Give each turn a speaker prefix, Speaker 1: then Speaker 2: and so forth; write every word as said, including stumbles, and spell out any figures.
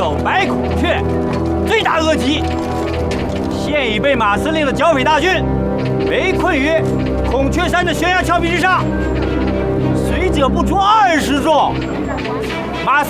Speaker 1: 有白孔雀，罪大恶极。现已被马司令的剿匪大军围困于孔雀山的悬崖峭壁之上，随者不出二十众。马司